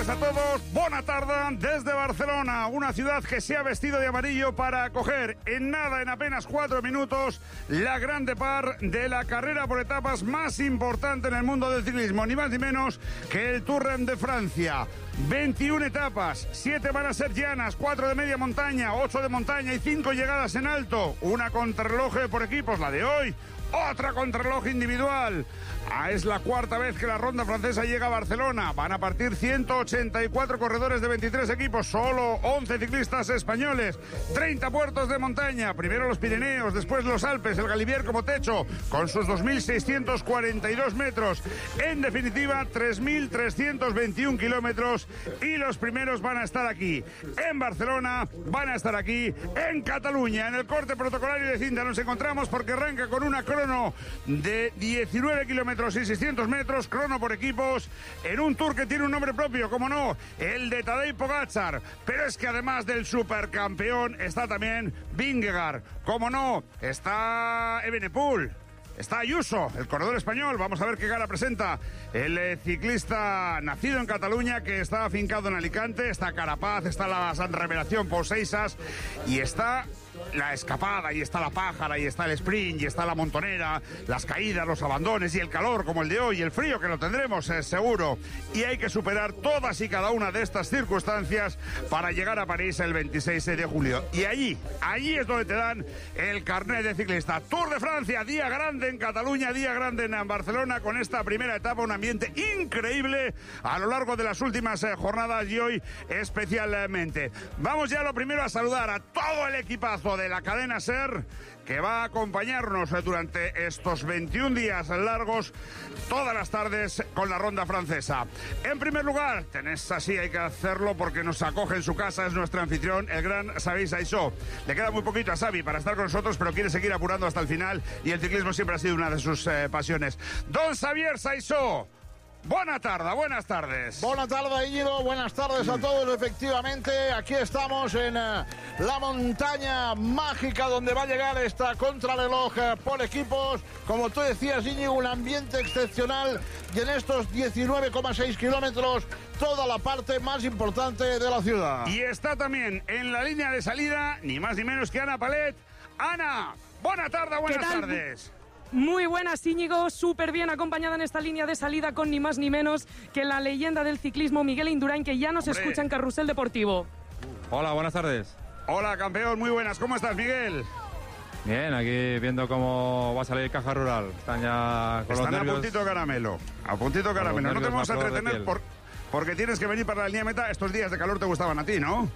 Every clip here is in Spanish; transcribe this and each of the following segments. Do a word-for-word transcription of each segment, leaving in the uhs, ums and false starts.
a todos, buena tarde desde Barcelona, una ciudad que se ha vestido de amarillo para acoger en nada, en apenas cuatro minutos, la grande par de la carrera por etapas más importante en el mundo del ciclismo, ni más ni menos que el Tour de Francia. veintiuna etapas, siete van a ser llanas, cuatro de media montaña, ocho de montaña y cinco llegadas en alto, una contrarreloj por equipos, la de hoy. Otra contrarreloj individual. Ah, es la cuarta vez que la ronda francesa llega a Barcelona. Van a partir ciento ochenta y cuatro corredores de veintitrés equipos, solo once ciclistas españoles, treinta puertos de montaña, primero los Pirineos, después los Alpes, el Galibier como techo, con sus dos mil seiscientos cuarenta y dos metros. En definitiva, tres mil trescientos veintiún kilómetros, y los primeros van a estar aquí, en Barcelona, van a estar aquí, en Cataluña. En el corte protocolario de cinta nos encontramos porque arranca con una crono de diecinueve kilómetros y seiscientos metros, crono por equipos, en un Tour que tiene un nombre propio, como no, el de Tadej Pogačar. Pero es que además del supercampeón está también Vingegaard, como no, está Evenepoel, está Ayuso, el corredor español. Vamos a ver qué cara presenta el eh, ciclista nacido en Cataluña, que está afincado en Alicante. Está Carapaz, está la San Revelación Pouseixas, y está la escapada, y está la pájara, y está el sprint, y está la montonera, las caídas, los abandones, y el calor como el de hoy, y el frío que lo tendremos, es seguro. Y hay que superar todas y cada una de estas circunstancias para llegar a París el veintiséis de julio. Y allí, allí es donde te dan el carnet de ciclista. Tour de Francia, día grande en Cataluña, día grande en Barcelona, con esta primera etapa, un ambiente increíble a lo largo de las últimas eh, jornadas, y hoy especialmente. Vamos ya lo primero a saludar a todo el equipazo de la cadena SER, que va a acompañarnos durante estos veintiún días largos, todas las tardes, con la ronda francesa. En primer lugar, tenés así, hay que hacerlo porque nos acoge en su casa, es nuestro anfitrión, el gran Xavier Saissó. Le queda muy poquito a Xavi para estar con nosotros, pero quiere seguir apurando hasta el final, y el ciclismo siempre ha sido una de sus eh, pasiones. Don Xavier Saissó, buena tarde, buenas tardes. Buenas tardes, Íñigo, buenas tardes a todos. Efectivamente, aquí estamos en uh, la montaña mágica donde va a llegar esta contrarreloj uh, por equipos. Como tú decías, Íñigo, un ambiente excepcional, y en estos diecinueve coma seis kilómetros, toda la parte más importante de la ciudad. Y está también en la línea de salida, ni más ni menos que Ana Palet. Ana, buena tarde, buenas tardes. Muy buenas, Íñigo, súper bien acompañada en esta línea de salida con ni más ni menos que la leyenda del ciclismo, Miguel Indurain, que ya nos Hombre. escucha en Carrusel Deportivo. Hola, buenas tardes. Hola, campeón, muy buenas. ¿Cómo estás, Miguel? Bien, aquí viendo cómo va a salir Caja Rural. Están ya con Están los nervios. a puntito caramelo, a puntito caramelo. No te vamos a entretener por, porque tienes que venir para la línea meta. Estos días de calor te gustaban a ti, ¿no?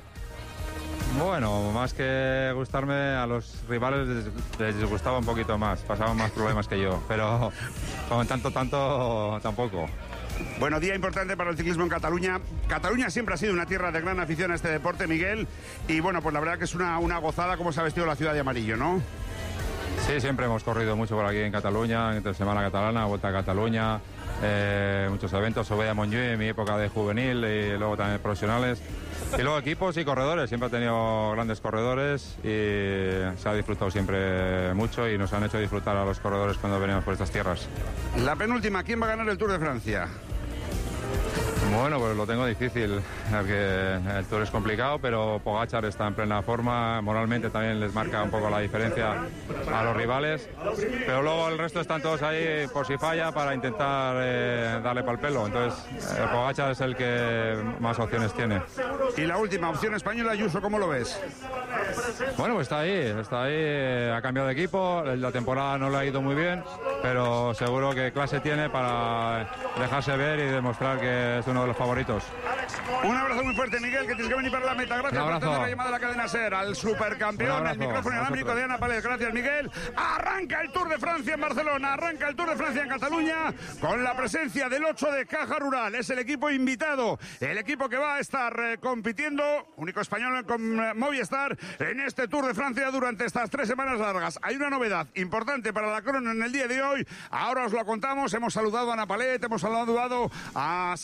Bueno, más que gustarme, a los rivales les, les disgustaba un poquito más. Pasaban más problemas que yo, pero con tanto, tanto, tampoco. Bueno, día importante para el ciclismo en Cataluña. Cataluña siempre ha sido una tierra de gran afición a este deporte, Miguel. Y bueno, pues la verdad que es una, una gozada cómo se ha vestido la ciudad de amarillo, ¿no? Sí, siempre hemos corrido mucho por aquí en Cataluña, entre Semana Catalana, Vuelta a Cataluña, eh, muchos eventos, Obeda a Montjuïc en mi época de juvenil, y luego también profesionales. Y luego equipos y corredores, siempre ha tenido grandes corredores y se ha disfrutado siempre mucho, y nos han hecho disfrutar a los corredores cuando venimos por estas tierras. La penúltima, ¿quién va a ganar el Tour de Francia? Bueno, pues lo tengo difícil, porque el Tour es complicado, pero Pogačar está en plena forma, moralmente también les marca un poco la diferencia a los rivales, pero luego el resto están todos ahí por si falla para intentar eh, darle pal pelo, entonces eh, Pogačar es el que más opciones tiene. Y la última opción española, Ayuso, ¿cómo lo ves? Bueno, pues está ahí, está ahí, eh, ha cambiado de equipo, la temporada no le ha ido muy bien, pero seguro que clase tiene para dejarse ver y demostrar que es uno de los favoritos. Un abrazo muy fuerte, Miguel, que tienes que venir para la meta. Gracias por atender la llamada de la cadena SER, al supercampeón, el micrófono inalámbrico de Ana Palet. Gracias, Miguel. Arranca el Tour de Francia en Barcelona, arranca el Tour de Francia en Cataluña, con la presencia del ocho de Caja Rural. Es el equipo invitado, el equipo que va a estar eh, compitiendo, único español con eh, Movistar, en este Tour de Francia durante estas tres semanas largas. Hay una novedad importante para la crono en el día de hoy. Ahora os lo contamos. Hemos saludado a Ana Palet, hemos saludado a Xavier Saissó.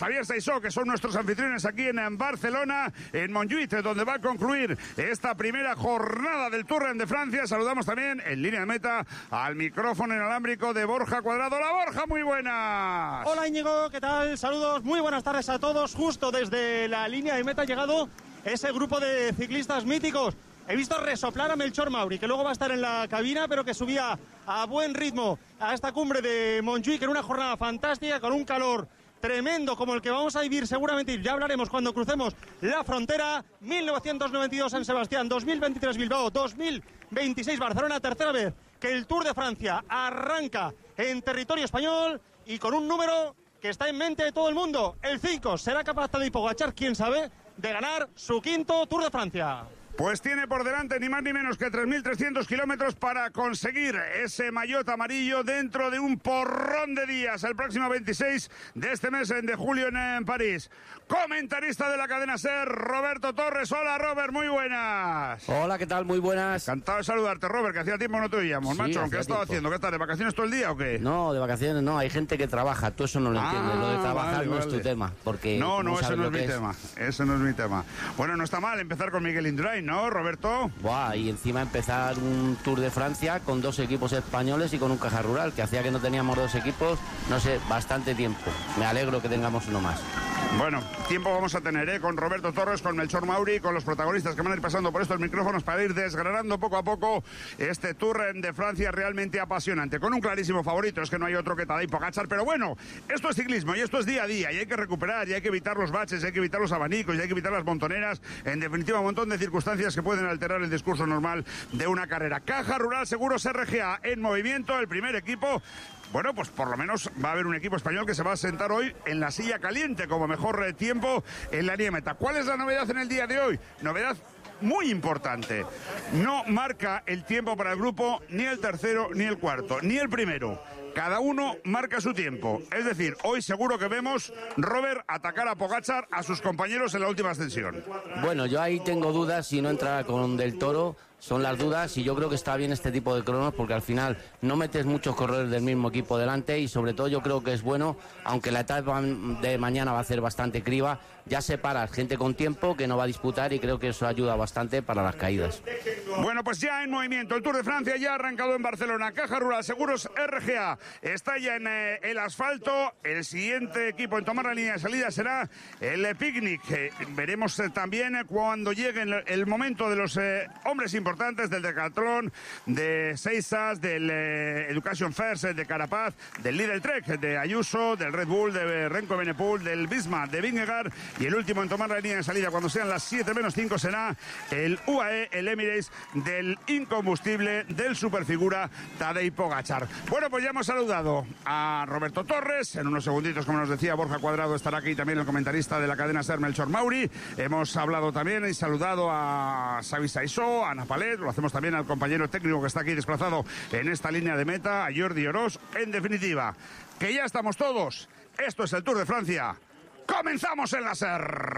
Saissó, que son nuestros anfitriones aquí en Barcelona, en Montjuïc, donde va a concluir esta primera jornada del Tour de Francia. Saludamos también en línea de meta al micrófono inalámbrico de Borja Cuadrado. ¡Hola, Borja! ¡Muy buenas! Hola, Íñigo, ¿qué tal? Saludos, muy buenas tardes a todos. Justo desde la línea de meta ha llegado ese grupo de ciclistas míticos. He visto resoplar a Melchor Mauri, que luego va a estar en la cabina, pero que subía a buen ritmo a esta cumbre de Montjuïc en una jornada fantástica, con un calor tremendo como el que vamos a vivir seguramente, y ya hablaremos cuando crucemos la frontera. Mil novecientos noventa y dos San Sebastián, dos mil veintitrés Bilbao, dos mil veintiséis Barcelona, tercera vez que el Tour de Francia arranca en territorio español y con un número que está en mente de todo el mundo, el cinco. ¿Será capaz Tadej Pogačar, quién sabe, de ganar su quinto Tour de Francia? Pues tiene por delante ni más ni menos que tres mil trescientos kilómetros para conseguir ese maillot amarillo dentro de un porrón de días, el próximo veintiséis de este mes de julio en, en París. Comentarista de la cadena SER, Roberto Torres. Hola, Robert, muy buenas. Hola, ¿qué tal? Muy buenas. Encantado de saludarte, Robert, que hacía tiempo no te oíamos, sí, macho. ¿Qué has estado tiempo. haciendo? ¿Qué estás, de vacaciones todo el día o qué? No, de vacaciones no, hay gente que trabaja, tú eso no lo Ah, entiendes, lo de trabajar vale, no vale. es tu tema, porque No, no, ese sabes no lo es mi que es. tema, ese no es mi tema. Bueno, no está mal empezar con Miguel Indurain, ¿no, Roberto? Buah, y encima empezar un Tour de Francia con dos equipos españoles y con un Caja Rural, que hacía que no teníamos dos equipos, no sé, bastante tiempo. Me alegro que tengamos uno más. Bueno, tiempo vamos a tener, ¿eh? Con Roberto Torres, con Melchor Mauri, con los protagonistas que van a ir pasando por estos micrófonos para ir desgranando poco a poco este Tour de Francia realmente apasionante, con un clarísimo favorito, es que no hay otro que Tadej Pogačar, pero bueno, esto es ciclismo y esto es día a día y hay que recuperar y hay que evitar los baches, y hay que evitar los abanicos y hay que evitar las montoneras, en definitiva un montón de circunstancias que pueden alterar el discurso normal de una carrera. Caja Rural Seguros R G A en movimiento, el primer equipo. Bueno, pues por lo menos va a haber un equipo español que se va a sentar hoy en la silla caliente como mejor eh, tiempo en la línea de meta. ¿Cuál es la novedad en el día de hoy? Novedad muy importante. No marca el tiempo para el grupo ni el tercero ni el cuarto, ni el primero. Cada uno marca su tiempo. Es decir, hoy seguro que vemos Robert atacar a Pogačar a sus compañeros en la última ascensión. Bueno, yo ahí tengo dudas si no entra con Del Toro. Son las dudas y yo creo que está bien este tipo de cronos porque al final no metes muchos corredores del mismo equipo delante y sobre todo yo creo que es bueno, aunque la etapa de mañana va a ser bastante criba, ya separas gente con tiempo que no va a disputar y creo que eso ayuda bastante para las caídas. Bueno, pues ya en movimiento, el Tour de Francia ya ha arrancado en Barcelona. Caja Rural Seguros R G A está ya en eh, el asfalto. El siguiente equipo en tomar la línea de salida será el eh, Picnic. Eh, veremos eh, también eh, cuando llegue el, el momento de los eh, hombres importantes del Decathlon, de Seisas, del eh, Education First, de Carapaz, del Lidl Trek, de Ayuso, del Red Bull, de Renko Benepul, del Bismarck, de Vingegaard, y el último en tomar la línea de salida cuando sean las siete menos cinco será el U A E, el Emirates, del incombustible, del superfigura Tadej Pogačar. Bueno, pues ya hemos saludado a Roberto Torres, en unos segunditos, como nos decía Borja Cuadrado, estará aquí también el comentarista de la cadena SER, Melchor Mauri. Hemos hablado también y saludado a Xavi Saissó, a Ana Palet, lo hacemos también al compañero técnico que está aquí desplazado en esta línea de meta, a Jordi Orós. En definitiva, que ya estamos todos. Esto es el Tour de Francia. ¡Comenzamos en la SER!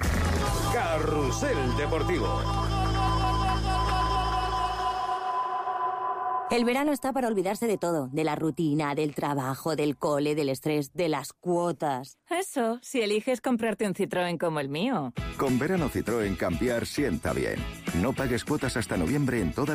Carrusel Deportivo. El verano está para olvidarse de todo, de la rutina, del trabajo, del cole, del estrés, de las cuotas. Eso, si eliges comprarte un Citroën como el mío. Con verano Citroën cambiar sienta bien. No pagues cuotas hasta noviembre en toda